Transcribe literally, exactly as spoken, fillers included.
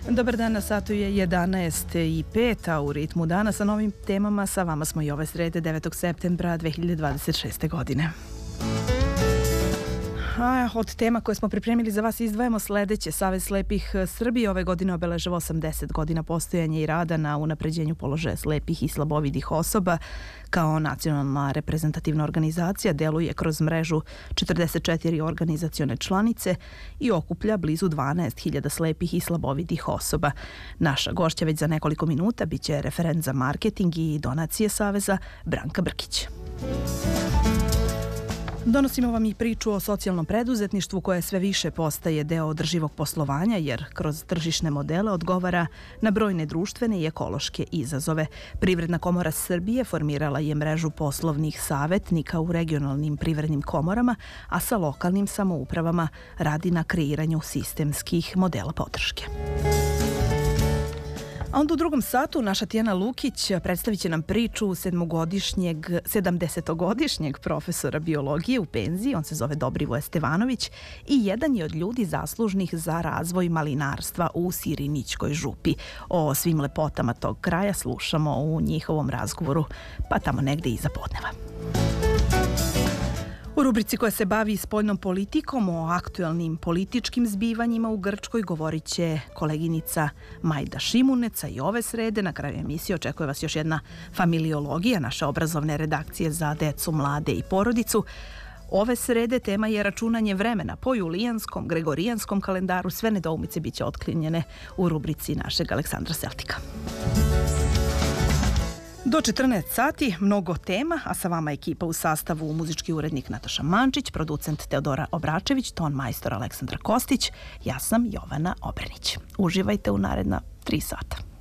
Dobar dan, na satu je jedanaest i pet, a u ritmu dana sa novim temama sa vama smo i ove srede devetog septembra dve hiljade dvadeset šeste. godine. A od tema koje smo pripremili za vas izdvajamo sledeće. Savez slepih Srbije ove godine obeležava osamdeset godina postojanja i rada na unapređenju položaja slepih i slabovidih osoba. Kao nacionalna reprezentativna organizacija deluje kroz mrežu četrdeset četiri organizacione članice i okuplja blizu dvanaest hiljada slepih i slabovidih osoba. Naša gošća već za nekoliko minuta biće referent za marketing i donacije Saveza Branka Brkić. Donosimo vam i priču o socijalnom preduzetništvu koje sve više postaje deo održivog poslovanja jer kroz tržišne modele odgovara na brojne društvene i ekološke izazove. Privredna komora Srbije formirala je mrežu poslovnih savetnika u regionalnim privrednim komorama, a sa lokalnim samoupravama radi na kreiranju sistemskih modela podrške. A onda u drugom satu naša Tijana Lukić predstavit će nam priču sedmogodišnjeg, sedamdesetogodišnjeg profesora biologije u penziji, on se zove Dobrivoje Stevanović i jedan je od ljudi zaslužnih za razvoj malinarstva u Sirinićkoj župi. O svim lepotama tog kraja slušamo u njihovom razgovoru, pa tamo negde iza podneva. U rubrici koja se bavi spoljnom politikom, o aktuelnim političkim zbivanjima u Grčkoj govorit će koleginica Majda Šimuneca i ove srede. Na kraju emisije očekuje vas još jedna familiologija naše obrazovne redakcije za decu, mlade i porodicu. Ove srede tema je računanje vremena po julijanskom, gregorijanskom kalendaru. Sve nedoumice biće otklinjene u rubrici našeg Aleksandra Seltika. Do četrnaest sati, mnogo tema, a sa vama ekipa u sastavu muzički urednik Nataša Mančić, producent Teodora Obračević, ton majstor Aleksandra Kostić, ja sam Jovana Obrenić. Uživajte u naredna tri sata.